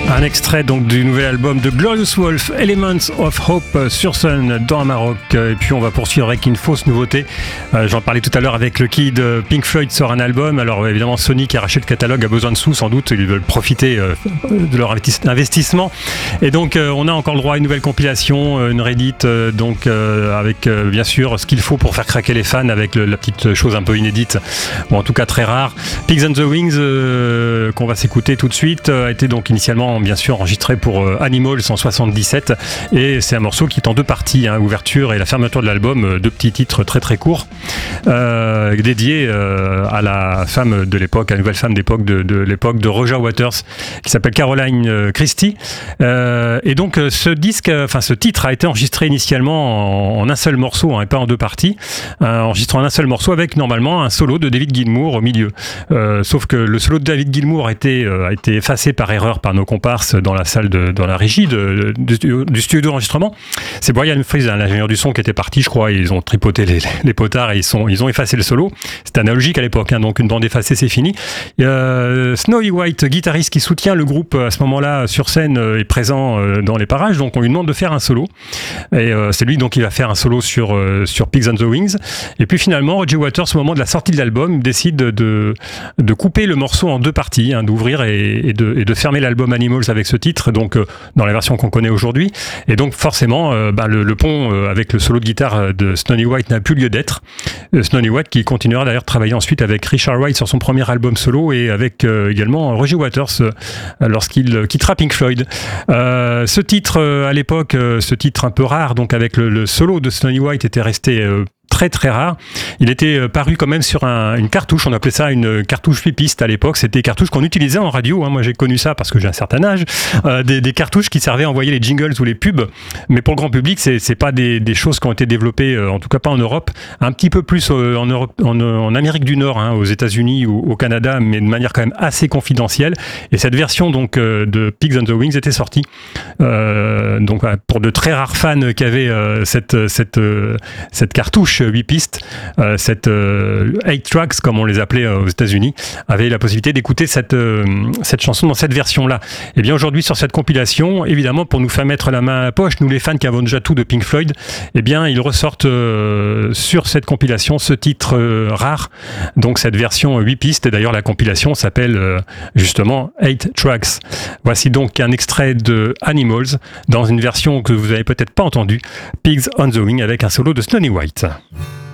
Un extrait donc du nouvel album de Glorious Wolf, Elements of Hope sur Sun dans Maroc. Et puis on va poursuivre avec une fausse nouveauté. J'en parlais tout à l'heure avec le Kid. Pink Floyd sort un album. Alors évidemment Sony qui a racheté le catalogue a besoin de sous sans doute. Ils veulent profiter de leur investissement. Et donc on a encore le droit à une nouvelle compilation, une réédite donc avec bien sûr ce qu'il faut pour faire craquer les fans avec la petite chose un peu inédite, ou en tout cas très rare. Pigs on the Wings qu'on va s'écouter tout de suite a été donc initialement bien sûr enregistré pour Animals en 77 et c'est un morceau qui est en deux parties, ouverture et la fermeture de l'album, deux petits titres très très courts dédiés à la femme de l'époque, à la nouvelle femme d'époque de l'époque de Roger Waters qui s'appelle Caroline Christie et donc ce titre a été enregistré initialement en un seul morceau et pas en deux parties, enregistré en un seul morceau avec normalement un solo de David Gilmour au milieu, sauf que le solo de David Gilmour a été effacé par erreur par nos comparses dans la salle dans la régie du studio d'enregistrement. C'est Brian Fries, l'ingénieur du son, qui était parti, je crois, et ils ont tripoté les potards et ils ont effacé le solo. C'était analogique à l'époque, donc une bande effacée, c'est fini. Snowy White, guitariste qui soutient le groupe à ce moment-là sur scène, est présent dans les parages, donc on lui demande de faire un solo. Et c'est lui donc qui va faire un solo sur Pigs on the Wings. Et puis finalement, Roger Waters, au moment de la sortie de l'album, décide de couper le morceau en deux parties, d'ouvrir et de fermer l'album Animals avec ce titre, donc dans la version qu'on connaît aujourd'hui. Et donc forcément, le pont avec le solo de guitare de Snowy White n'a plus lieu d'être. Snowy White qui continuera d'ailleurs de travailler ensuite avec Richard Wright sur son premier album solo et avec également Roger Waters lorsqu'il quittera Pink Floyd. Ce titre à l'époque, ce titre un peu rare, donc avec le solo de Snowy White était resté très très rare. Il était paru quand même sur une cartouche, on appelait ça une cartouche 8 pistes à l'époque, c'était des cartouches qu'on utilisait en radio, moi j'ai connu ça parce que j'ai un certain âge, des cartouches qui servaient à envoyer les jingles ou les pubs, mais pour le grand public c'est pas des choses qui ont été développées, en tout cas pas en Europe, un petit peu plus en Europe, en Amérique du Nord, aux États-Unis ou au Canada, mais de manière quand même assez confidentielle. Et cette version donc de Pigs on the Wings était sortie donc pour de très rares fans qui avaient cette cartouche 8 pistes, cette 8 tracks comme on les appelait aux États-Unis, avaient la possibilité d'écouter cette chanson dans cette version-là. Et bien aujourd'hui sur cette compilation, évidemment pour nous faire mettre la main à la poche, nous les fans qui avons déjà tout de Pink Floyd, eh bien ils ressortent sur cette compilation ce titre rare, donc cette version 8 pistes, et d'ailleurs la compilation s'appelle justement 8 tracks. Voici donc un extrait de Animals dans une version que vous n'avez peut-être pas entendue, Pigs on the Wing avec un solo de Snowy White.